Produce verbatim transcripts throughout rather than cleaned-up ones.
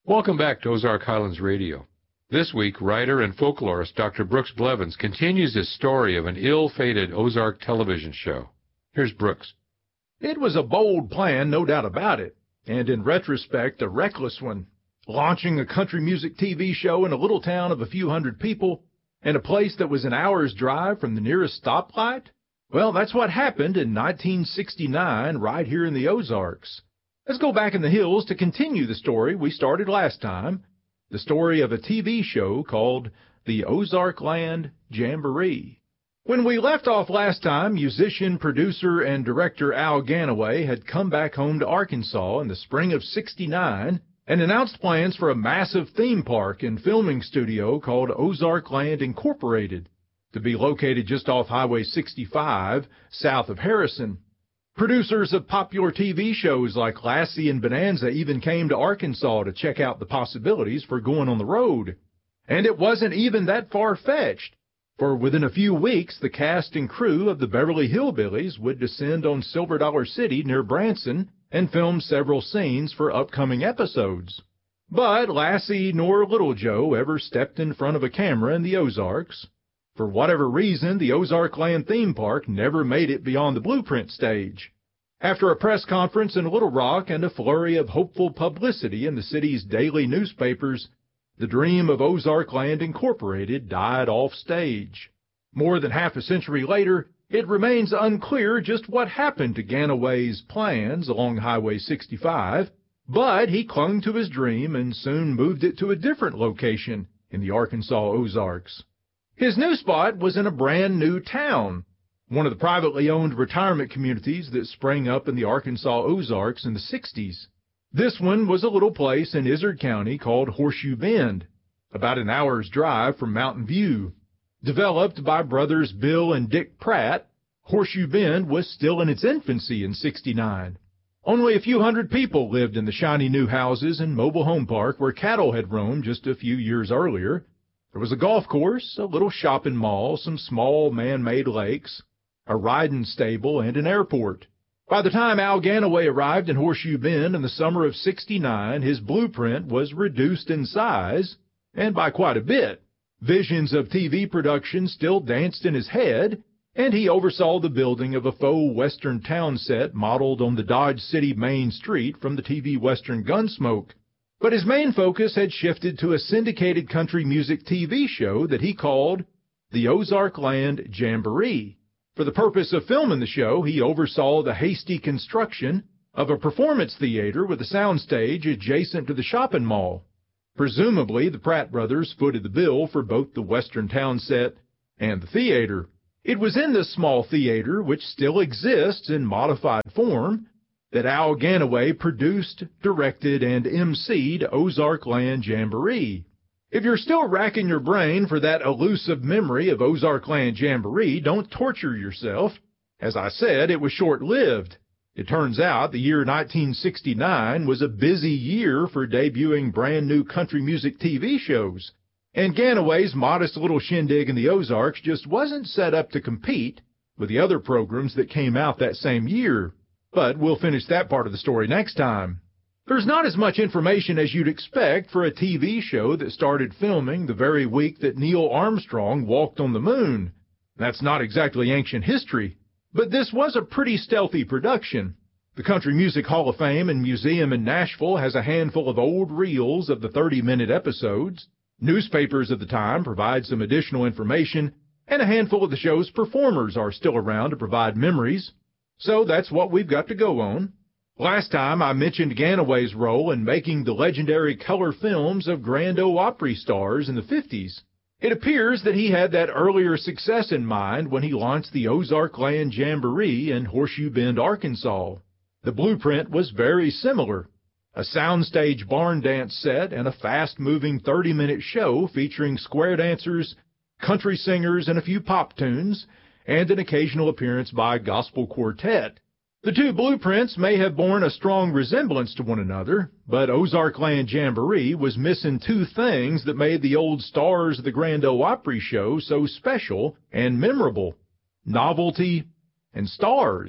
Welcome back to Ozark Highlands Radio. This week, writer and folklorist Doctor Brooks Blevins continues his story of an ill-fated Ozark television show. Here's Brooks. It was a bold plan, no doubt about it, and in retrospect, a reckless one. Launching a country music T V show in a little town of a few hundred people, and a place that was an hour's drive from the nearest stoplight? Well, that's what happened in nineteen sixty-nine right here in the Ozarks. Let's go back in the hills to continue the story we started last time, the story of a T V show called the Ozark Land Jamboree. When we left off last time, musician, producer, and director Al Ganaway had come back home to Arkansas in the spring of sixty-nine and announced plans for a massive theme park and filming studio called Ozark Land Incorporated, to be located just off Highway sixty-five, south of Harrison. Producers of popular T V shows like Lassie and Bonanza even came to Arkansas to check out the possibilities for going on the road. And it wasn't even that far-fetched, for within a few weeks the cast and crew of the Beverly Hillbillies would descend on Silver Dollar City near Branson and film several scenes for upcoming episodes. But Lassie nor Little Joe ever stepped in front of a camera in the Ozarks. For whatever reason, the Ozark Land theme park never made it beyond the blueprint stage. After a press conference in Little Rock and a flurry of hopeful publicity in the city's daily newspapers, the dream of Ozark Land Incorporated died off stage. More than half a century later, it remains unclear just what happened to Ganaway's plans along Highway sixty-five, but he clung to his dream and soon moved it to a different location in the Arkansas Ozarks. His new spot was in a brand new town, one of the privately owned retirement communities that sprang up in the Arkansas Ozarks in the sixties. This one was a little place in Izard County called Horseshoe Bend, about an hour's drive from Mountain View. Developed by brothers Bill and Dick Pratt, Horseshoe Bend was still in its infancy in sixty-nine. Only a few hundred people lived in the shiny new houses and mobile home park where cattle had roamed just a few years earlier. There was a golf course, a little shopping mall, some small man-made lakes, a riding stable, and an airport. By the time Al Ganaway arrived in Horseshoe Bend in the summer of sixty-nine, his blueprint was reduced in size, and by quite a bit. Visions of T V production still danced in his head, and he oversaw the building of a faux Western town set modeled on the Dodge City Main Street from the T V Western Gunsmoke. But his main focus had shifted to a syndicated country music T V show that he called the Ozark Land Jamboree. For the purpose of filming the show, he oversaw the hasty construction of a performance theater with a soundstage adjacent to the shopping mall. Presumably, the Pratt brothers footed the bill for both the Western town set and the theater. It was in this small theater, which still exists in modified form, that Al Ganaway produced, directed, and emceed Ozark Land Jamboree. If you're still racking your brain for that elusive memory of Ozark Land Jamboree, don't torture yourself. As I said, it was short-lived. It turns out the year nineteen sixty-nine was a busy year for debuting brand-new country music T V shows, and Ganaway's modest little shindig in the Ozarks just wasn't set up to compete with the other programs that came out that same year. But we'll finish that part of the story next time. There's not as much information as you'd expect for a T V show that started filming the very week that Neil Armstrong walked on the moon. That's not exactly ancient history, but this was a pretty stealthy production. The Country Music Hall of Fame and Museum in Nashville has a handful of old reels of the thirty-minute episodes. Newspapers of the time provide some additional information, and a handful of the show's performers are still around to provide memories. So that's what we've got to go on. Last time I mentioned Ganaway's role in making the legendary color films of Grand Ole Opry stars in the fifties. It appears that he had that earlier success in mind when he launched the Ozark Land Jamboree in Horseshoe Bend, Arkansas. The blueprint was very similar. A soundstage barn dance set and a fast-moving thirty-minute show featuring square dancers, country singers, and a few pop tunes, and an occasional appearance by a gospel quartet. The two blueprints may have borne a strong resemblance to one another, but Ozark Land Jamboree was missing two things that made the old stars of the Grand Ole Opry show so special and memorable: novelty and stars.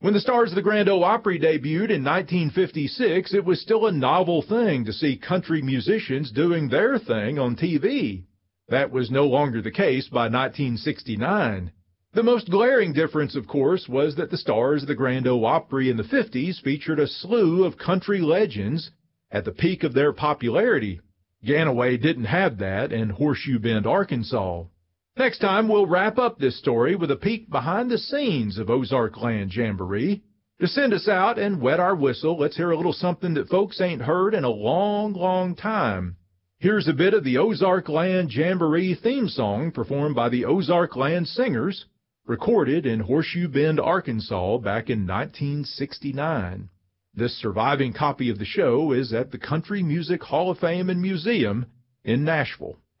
When the Stars of the Grand Ole Opry debuted in nineteen fifty-six, it was still a novel thing to see country musicians doing their thing on T V. That was no longer the case by nineteen sixty-nine. The most glaring difference, of course, was that the Stars of the Grand Ole Opry in the fifties featured a slew of country legends at the peak of their popularity. Ganaway didn't have that in Horseshoe Bend, Arkansas. Next time, we'll wrap up this story with a peek behind the scenes of Ozark Land Jamboree. To send us out and wet our whistle, let's hear a little something that folks ain't heard in a long, long time. Here's a bit of the Ozark Land Jamboree theme song performed by the Ozark Land Singers, recorded in Horseshoe Bend, Arkansas back in nineteen sixty-nine. This surviving copy of the show is at the Country Music Hall of Fame and Museum in Nashville.